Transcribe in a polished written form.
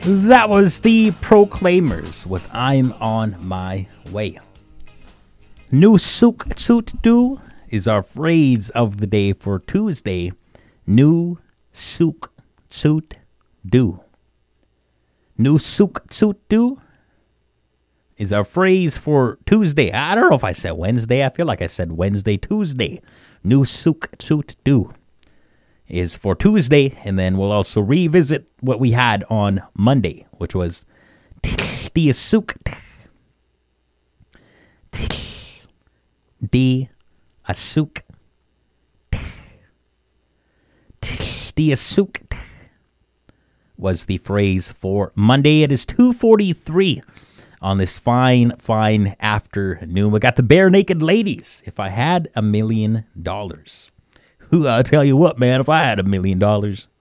That was the Proclaimers with I'm on my way. New souk suit do is our phrase of the day for Tuesday. New souk suit do. New souk suit do is our phrase for Tuesday. I don't know if I said Wednesday. I feel like I said Wednesday, Tuesday. New souk suit do is for Tuesday, and then we'll also revisit what we had on Monday, which was the souk. The souk. The souk was the phrase for Monday. It is 2:43 on this fine afternoon. We got the Bare Naked Ladies. If I had $1 million. I'll tell you what, man, if I had $1 million,